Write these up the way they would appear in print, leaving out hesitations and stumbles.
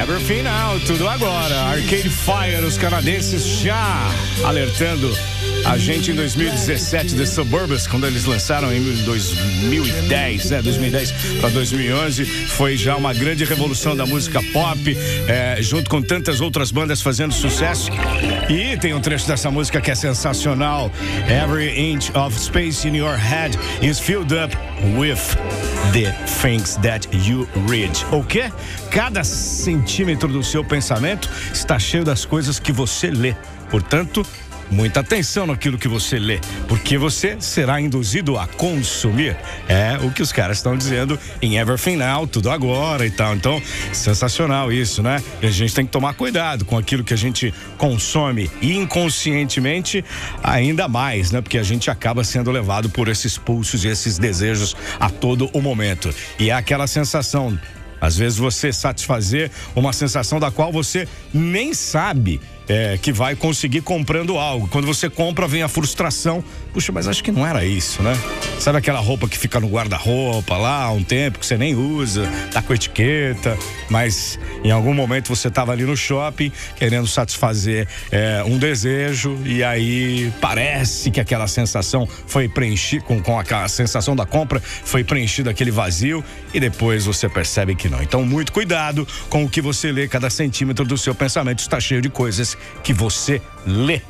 Everything Now, tudo agora. Arcade Fire, os canadenses já alertando a gente em 2017, The Suburbs, quando eles lançaram em 2010, 2010 para 2011, foi já uma grande revolução da música pop, junto com tantas outras bandas fazendo sucesso. E tem um trecho dessa música que é sensacional. Every inch of space in your head is filled up with the things that you read. O quê? Cada centímetro do seu pensamento está cheio das coisas que você lê. Portanto, muita atenção naquilo que você lê, porque você será induzido a consumir. É o que os caras estão dizendo em Everything Now, tudo agora e tal. Então, sensacional isso, né? E a gente tem que tomar cuidado com aquilo que a gente consome e inconscientemente ainda mais, né? Porque a gente acaba sendo levado por esses pulsos e esses desejos a todo o momento. E é aquela sensação, às vezes você satisfazer uma sensação da qual você nem sabe que vai conseguir comprando algo. Quando você compra, vem a frustração. Puxa, mas acho que não era isso, né? Sabe aquela roupa que fica no guarda-roupa lá há um tempo, que você nem usa, tá com etiqueta, mas em algum momento você tava ali no shopping querendo satisfazer um desejo, e aí parece que aquela sensação foi preenchida, com aquela sensação da compra, foi preenchido aquele vazio, e depois você percebe que não. Então, muito cuidado com o que você lê. Cada centímetro do seu pensamento está cheio de coisas que você lê.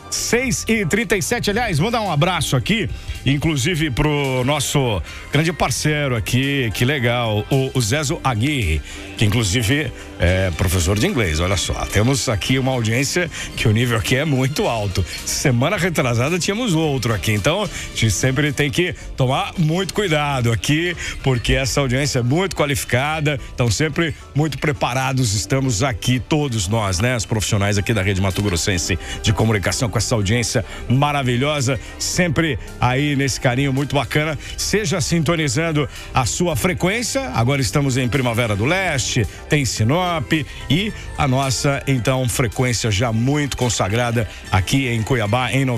6h37, aliás, vou dar um abraço aqui, inclusive pro nosso grande parceiro aqui, que legal, o Zezo Aguirre, que inclusive é professor de inglês. Olha só, temos aqui uma audiência que o nível aqui é muito alto. Semana retrasada tínhamos outro aqui, então a gente sempre tem que tomar muito cuidado aqui, porque essa audiência é muito qualificada, então sempre muito preparados estamos aqui, todos nós, né, os profissionais aqui da Rede Mato Grossense de Comunicação, com essa audiência maravilhosa, sempre aí nesse carinho muito bacana. Seja sintonizando a sua frequência. Agora estamos em Primavera do Leste, tem Sinop e a nossa, então, frequência já muito consagrada aqui em Cuiabá em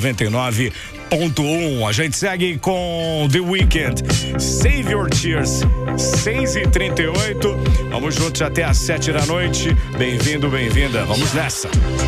99.1. A gente segue com The Weeknd, Save Your Tears. 6h38, vamos juntos até às 7 da noite. Bem-vindo, bem-vinda, vamos nessa.